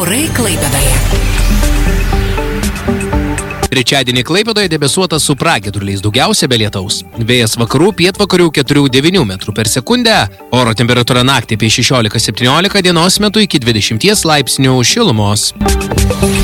Orai Klaipėdoje. Trečiadienį Klaipėdoje debesuota su pragiedruliais, daugiausia be lietaus. Vėjas vakarų pietvakarių 4–9 metrų per sekundę. Oro temperatūra naktį apie 16–17, dienos metu iki 20 laipsnių šilumos.